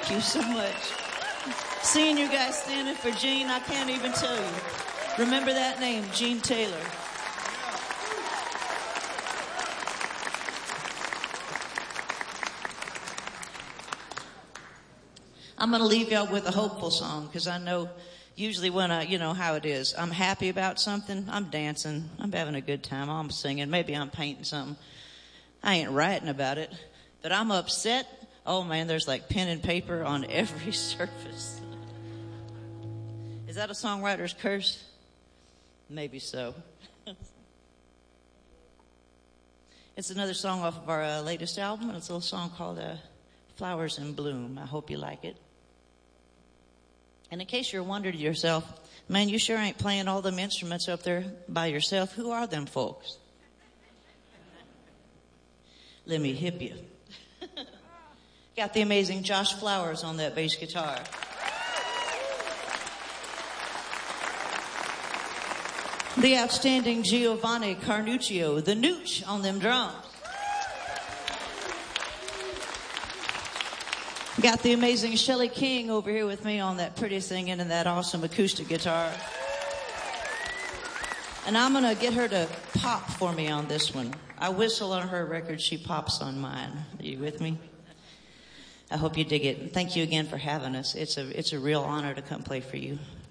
Thank you so much. Seeing you guys standing for Gene, I can't even tell you. Remember that name, Gene Taylor. I'm going to leave y'all with a hopeful song because I know usually when you know how it is. I'm happy about something, I'm dancing, I'm having a good time, I'm singing, maybe I'm painting something. I ain't writing about it, but I'm upset. Oh man, there's like pen and paper on every surface. Is that a songwriter's curse? Maybe so. It's another song off of our latest album. It's a little song called Flowers in Bloom. I hope you like it. And in case you're wondering to yourself, man, you sure ain't playing all them instruments up there by yourself. Who are them folks? Let me hip you. Got the amazing Josh Flowers on that bass guitar. The outstanding Giovanni Carnuccio, the Nooch on them drums. Got the amazing Shelley King over here with me on that pretty singing and that awesome acoustic guitar. And I'm going to get her to pop for me on this one. I whistle on her record, she pops on mine. Are you with me? I hope you dig it. Thank you again for having us. It's a real honor to come play for you.